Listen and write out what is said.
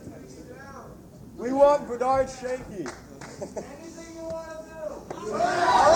We want Bernard Shaky. Anything you want to do.